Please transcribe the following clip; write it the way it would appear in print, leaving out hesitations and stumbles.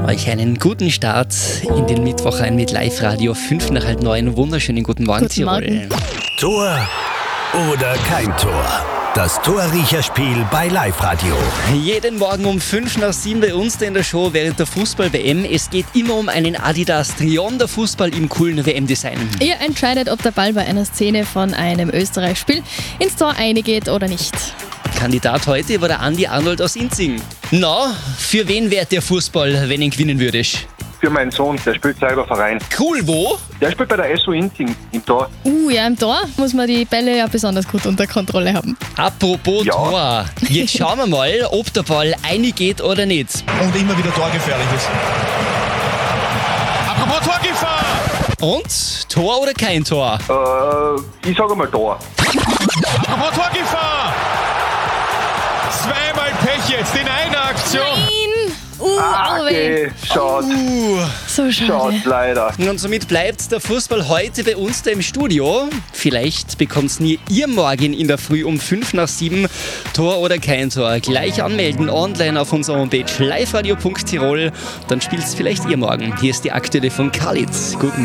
Euch einen guten Start in den Mittwoch ein mit Live-Radio 5 nach halb 9. Wunderschönen guten Morgen, Guten Tirol. Morgen. Tor oder kein Tor? Das Torriecherspiel bei Live-Radio. Jeden Morgen um 5 nach 7 bei uns in der Show während der Fußball-WM. Es geht immer um einen Adidas Trion, der Fußball im coolen WM-Design. Ihr entscheidet, ob der Ball bei einer Szene von einem Österreich-Spiel ins Tor eingeht oder nicht. Kandidat heute war der Andi Arnold aus Inzing. Na, für wen wäre der Fußball, wenn ihn gewinnen würdest? Für meinen Sohn, der spielt selber Verein. Cool, wo? Der spielt bei der SO Inzing im Tor. Ja, im Tor muss man die Bälle ja besonders gut unter Kontrolle haben. Apropos Ja. Tor. Jetzt schauen wir mal, ob der Ball eingeht oder nicht. Und immer wieder torgefährlich ist. Apropos Torgefahr! Und? Tor oder kein Tor? Ich sage mal Tor. Apropos Torgefahr! Zweimal Pech jetzt in einer Aktion. Okay, schaut, So schade. schaut leider. Und somit bleibt der Fußball heute bei uns da im Studio. Vielleicht bekommt nie ihr morgen in der Früh um 5 nach 7 Tor oder kein Tor. Gleich anmelden online auf unserer Homepage liveradio.tirol. Dann spielt's vielleicht ihr morgen. Hier ist die aktuelle von Khalid. Guten